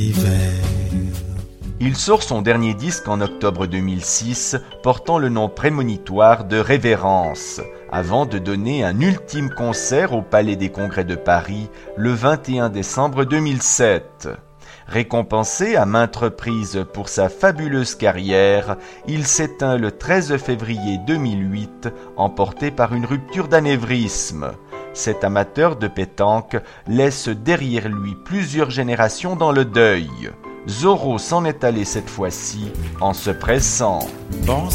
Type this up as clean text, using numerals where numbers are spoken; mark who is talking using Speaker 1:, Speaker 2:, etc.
Speaker 1: Il sort son dernier disque en octobre 2006, portant le nom prémonitoire de Révérence, avant de donner un ultime concert au Palais des Congrès de Paris le 21 décembre 2007. Récompensé à maintes reprises pour sa fabuleuse carrière, il s'éteint le 13 février 2008, emporté par une rupture d'anévrisme. Cet amateur de pétanque laisse derrière lui plusieurs générations dans le deuil. Zorro s'en est allé cette fois-ci en se pressant.